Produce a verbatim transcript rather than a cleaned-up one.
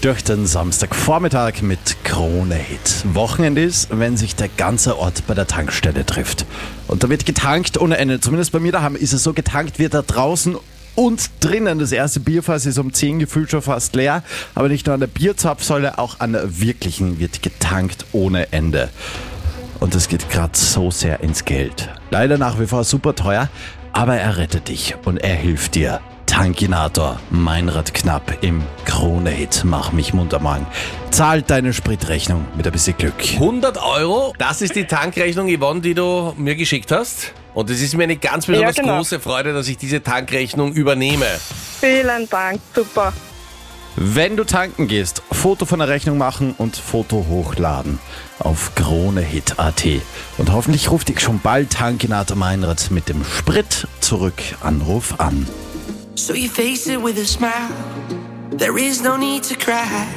durch den Samstagvormittag mit Krone Hit. Wochenende ist, wenn sich der ganze Ort bei der Tankstelle trifft. Und da wird getankt ohne Ende. Zumindest bei mir daheim ist es so, getankt wird da draußen und drinnen. Das erste Bierfass ist um zehn gefühlt schon fast leer. Aber nicht nur an der Bierzapfsäule, auch an der wirklichen wird getankt ohne Ende. Und es geht gerade so sehr ins Geld. Leider nach wie vor super teuer, aber er rettet dich und er hilft dir. Tankinator, Meinrad Knapp im Krone-Hit. Mach mich munter morgen. Zahlt deine Spritrechnung mit ein bisschen Glück. hundert Euro, das ist die Tankrechnung, Yvonne, die du mir geschickt hast. Und es ist mir eine ganz besonders Ja, genau. große Freude, dass ich diese Tankrechnung übernehme. Vielen Dank, super. Wenn du tanken gehst, Foto von der Rechnung machen und Foto hochladen auf kronehit punkt at. Und hoffentlich ruft dich schon bald Tankinator Meinrad mit dem Sprit zurück. Anruf an. So you face it with a smile. There is no need to cry.